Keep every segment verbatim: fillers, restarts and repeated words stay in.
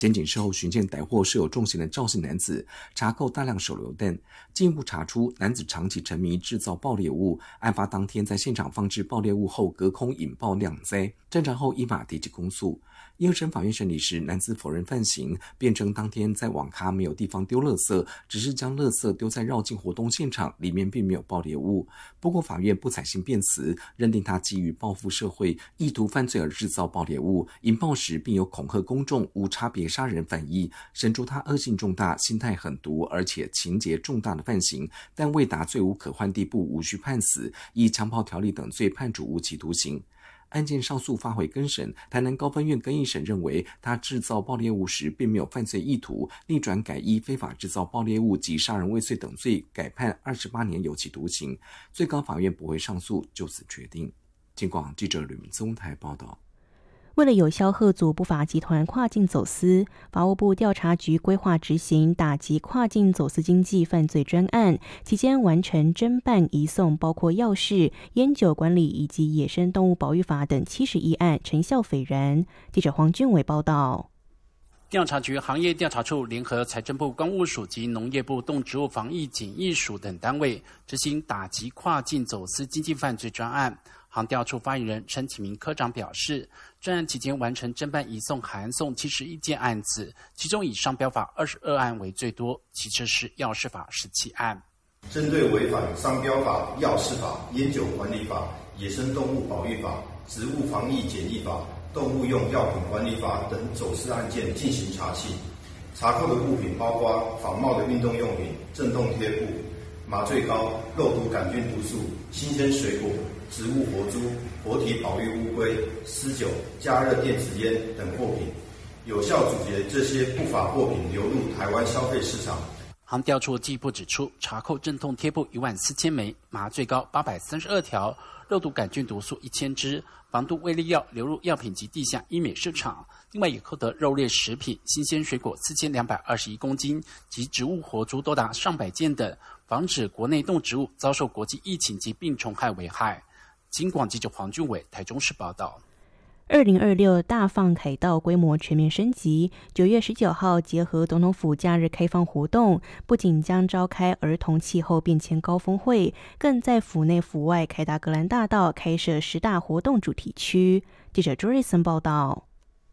检警事后巡检逮获设有重刑的赵姓男子，查扣大量手榴弹，进一步查出男子长期沉迷制造爆裂物，案发当天在现场放置爆裂物后隔空引爆酿灾，侦查后依法提起公诉。一二审法院审理时，男子否认犯行，辩称当天在网咖没有地方丢垃圾，只是将垃圾丢在绕境活动现场，里面并没有爆裂物。不过法院不采信辩词，认定他基于报复社会、意图犯罪而制造爆裂物，引爆时并有恐吓公众、无差别杀人犯意，审出他恶性重大、心态狠毒而且情节重大的犯行，但未达罪无可逭地步，无需判死，以强暴条例等罪判处无期徒刑。案件上诉发回更审，台南高分院更一审认为他制造爆裂物时并没有犯罪意图，逆转改依非法制造爆裂物及杀人未遂等罪，改判二十八年有期徒刑。最高法院驳回上诉，就此决定。警广记者吕明宗台报道。 为了有效遏阻不法集团跨境走私，法务部调查局规划执行打击跨境走私经济犯罪专案，期间完成侦办移送包括药事、烟酒管理以及野生动物保育法等七十一案，成效斐然。记者黄俊伟报道。 调查局行业调查处联合财政部公务署及农业部动植物防疫检疫署等单位，执行打击跨境走私经济犯罪专案。航调处发言人陈启明科长表示，专案期间完成侦办移送、函送七十一件案子，其中以商标法二十二案为最多，其次是药事法十七案。 针对违反商标法、药事法、烟酒管理法、野生动物保育法、植物防疫检疫法、动物用药品管理法等走私案件进行查缉，查扣的物品包括仿冒的运动用品、震动贴布、麻醉膏、肉毒杆菌毒素、新鲜水果、植物活猪、活体保育乌龟、私酒、加热电子烟等货品，有效阻截这些不法货品流入台湾消费市场。 航调处进一步指出，查扣镇痛贴布一万四千枚，麻醉膏八百三十二条，肉毒杆菌毒素一千支，防毒威力药流入药品及地下医美市场。另外也扣得肉类食品、新鲜水果四千两百二十一公斤及植物活猪多达上百件等，防止国内动植物遭受国际疫情及病虫害危害。警广记者黄俊伟台中市报道。 二零二六大放凯道规模全面升级，九月十九号结合总统府假日开放活动，不仅将召开儿童气候变迁高峰会，更在府内府外凯达格兰大道开设十大活动主题区。记者朱瑞森报道。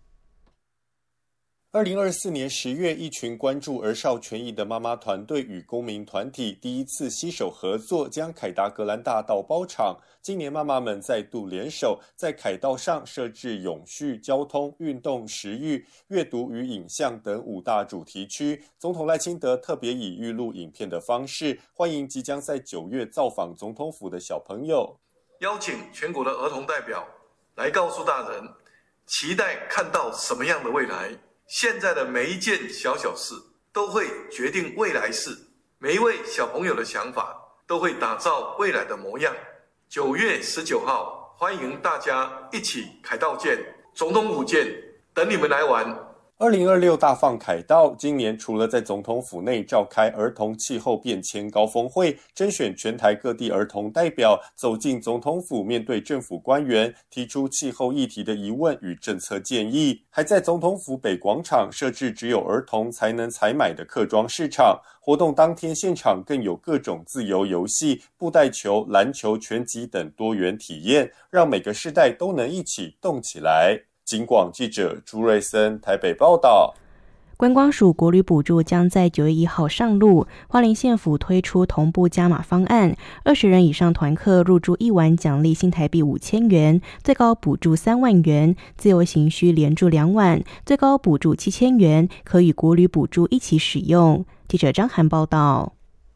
二零二四年十月，一群关注儿少权益的妈妈团队与公民团体第一次携手合作，将凯达格兰大道包场。今年妈妈们再度联手，在凯道上设置永续、交通、运动、食育、阅读与影像等五大主题区。总统赖清德特别以预录影片的方式，欢迎即将在九月造访总统府的小朋友， 邀请全国的儿童代表来告诉大人，期待看到什么样的未来。现在的每一件小小事都会决定未来事，每一位小朋友的想法都会打造未来的模样。九月十九号，欢迎大家一起凯道见，总统府见，等你们来玩。 二零二六大放凯道，今年除了在总统府内召开儿童气候变迁高峰会，甄选全台各地儿童代表走进总统府，面对政府官员，提出气候议题的疑问与政策建议，还在总统府北广场设置只有儿童才能采买的客庄市场。活动当天现场更有各种自由游戏、布袋球、篮球、拳击等多元体验，让每个世代都能一起动起来。警广记者朱瑞森台北报道。 观光署国旅补助将在九月一号上路，花莲县府推出同步加码方案，二十人以上团客入住一晚奖励新台币五千元，最高补助三万元；自由行需连住两晚，最高补助七千元，可与国旅补助一起使用。记者张涵报道。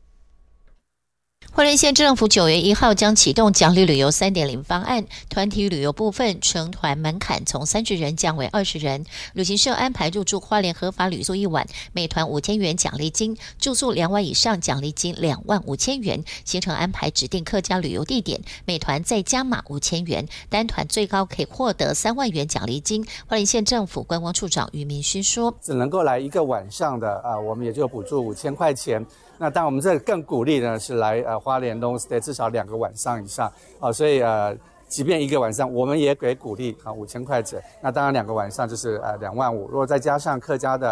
花莲县政府九月一号将启动奖励旅游 三点零 方案，团体旅游部分成团门槛从三十人降为二十人，旅行社安排入住花莲合法旅宿一晚，每团五千元奖励金，住宿两晚以上奖励金两万五千元，行程安排指定客家旅游地点，每团再加码五千元，单团最高可以获得三万元奖励金。花莲县政府观光处长于明勋说， 只能够来一个晚上的啊、呃，我们也就补助五千块钱。那当然，我们这更鼓励呢是来呃花莲 long stay 至少两个晚上以上啊、呃，所以呃即便一个晚上，我们也给鼓励啊五千块钱。那当然两个晚上就是呃两万五。如果再加上客家的